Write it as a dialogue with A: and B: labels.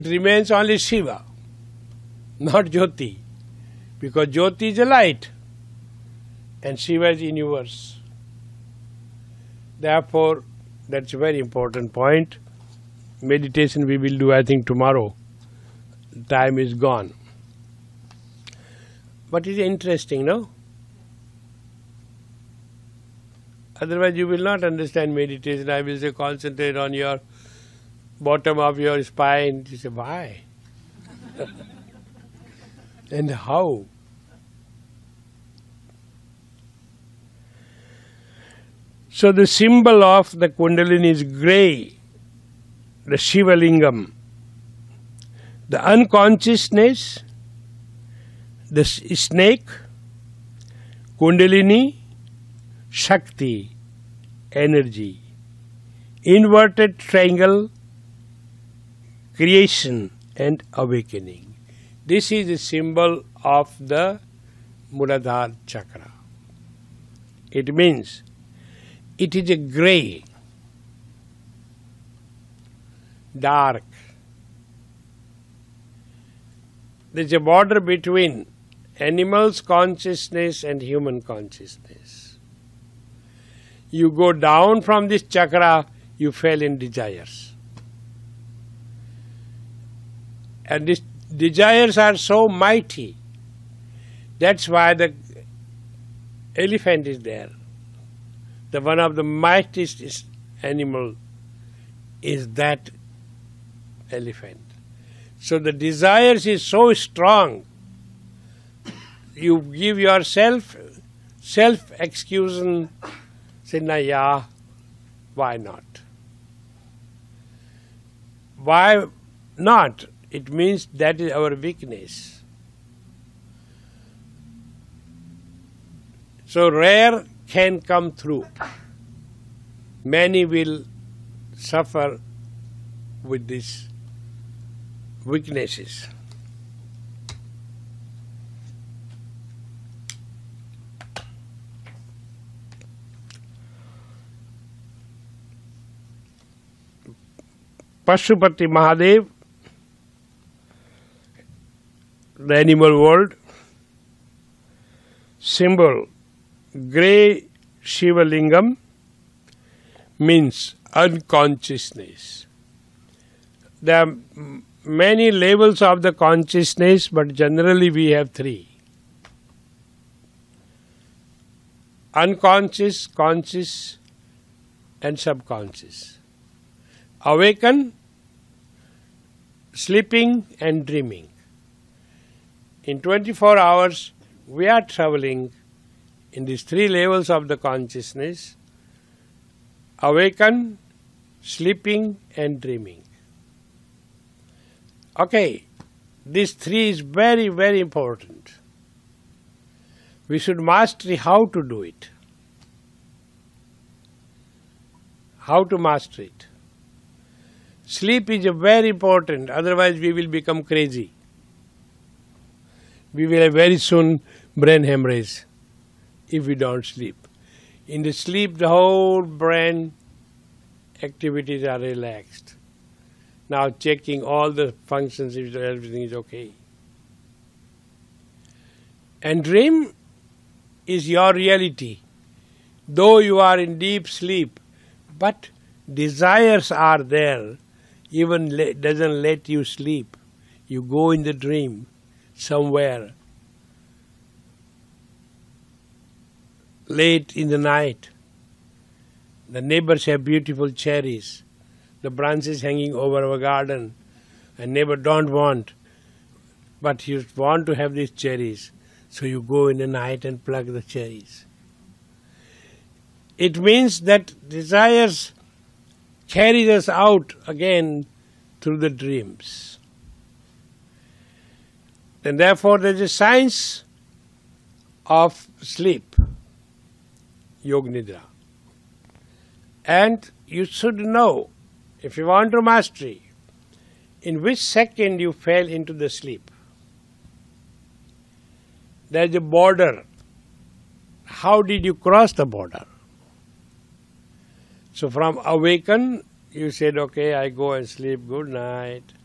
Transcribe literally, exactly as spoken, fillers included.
A: It remains only Shiva, not Jyoti, because Jyoti is a light and Shiva is universe. Therefore, that's a very important point. Meditation we will do, I think, tomorrow. Time is gone. But it's interesting, no? Otherwise you will not understand meditation. I will say concentrate on your bottom of your spine. You say, why? And how? So the symbol of the Kundalini is grey, the Shiva Lingam. The unconsciousness, the snake, Kundalini, Shakti, energy. Inverted triangle, creation and awakening. This is the symbol of the Muladhara chakra. It means it is a grey, dark. There is a border between animal's consciousness and human consciousness. You go down from this chakra, you fell in desires. And these desires are so mighty. That's why the elephant is there. The one of the mightiest animal is that elephant. So the desires is so strong. You give yourself self-excuse, say, na yeah, why not? Why not? It means that is our weakness. So rare can come through. Many will suffer with these weaknesses. Pashupati Mahadev, the animal world, symbol grey Shiva Lingam means unconsciousness. There are many levels of the consciousness, but generally we have three. Unconscious, conscious and subconscious. Awaken, sleeping and dreaming. In twenty-four hours we are traveling in these three levels of the consciousness: awaken, sleeping and dreaming. Okay, these three is very, very important. We should master how to do it. How to master it. Sleep is a very important, otherwise we will become crazy. We will have very soon brain hemorrhage if we don't sleep. In the sleep, the whole brain activities are relaxed. Now checking all the functions, if everything is okay. And dream is your reality. Though you are in deep sleep, but desires are there, even le- doesn't let you sleep. You go in the dream somewhere late in the night. The neighbors have beautiful cherries. The branches hanging over our garden. And neighbor don't want, but you want to have these cherries. So you go in the night and pluck the cherries. It means that desires carries us out again through the dreams. And therefore there is a science of sleep, Yoga Nidra. And you should know, if you want to mastery, in which second you fell into the sleep. There is a border. How did you cross the border? So from awaken, you said, okay, I go and sleep, good night.